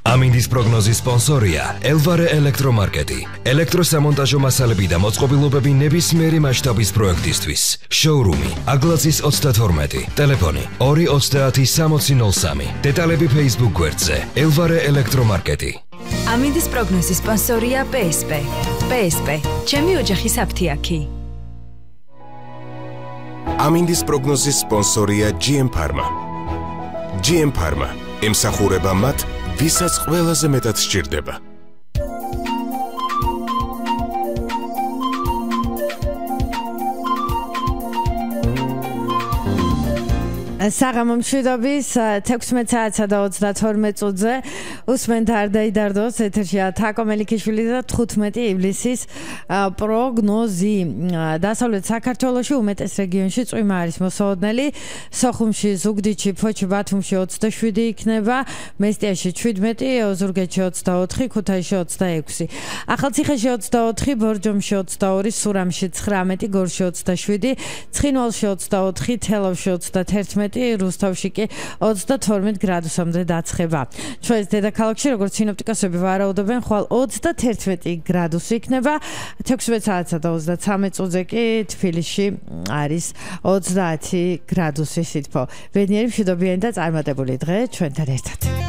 ამინდის პროგნოზის სპონსორია ელვარე ელექტრომარკეტი. ელექტროსამონტაჟო მასალები და მოწყობილობები ნებისმიერი მასშტაბის პროექტისთვის. შოურუმი აგლაძის 32, ტელეფონი 230 6003. დეტალები Facebook გვერდზე ელვარე ელექტრომარკეტი. ამინდის პროგნოზის სპონსორია PSP. PSP, ჩემი ოჯახის აფთიაქი. ამინდის პროგნოზის სპონსორია GM Pharma. GM Pharma ემსახურება მათ, ვისაც ყველაზე მეტად სჭირდება. საღამო მშვიდობის 16 საათსა და 32 წუთზე უსმენთ არ დაიდარდოს ეთერშია თაკო მელიქიშვილი და 15 ივლისის პროგნოზი. დასავლეთ საქართველოში უმეტეს რეგიონში წვიმა არის მოსაოდნელი. სოხუმში, ზუგდიდში, ფოჩი, ბათუმში 27 იქნება, მესტიაში 17, ოზურგეთში 24, ქუთაისში 26, ახალციხეში 24, ბორჯომში 22, სურამში 19, გორში 27, ცხინვალში 24, თელავში 31, რუსთავში კი 32 გრადუსამდე დაცხება. ჩვენს დედაქალაქში, როგორც სინოპტიკოსები ვარაუდობენ, ხვალ 31 გრადუსი იქნება. 16 საათსა და 33 წუთზე კი თბილისში არის 30 გრადუსი სითბო. ბედნიერი, მშვიდობიანი და წარმატებული დღე ჩვენთან ერთად.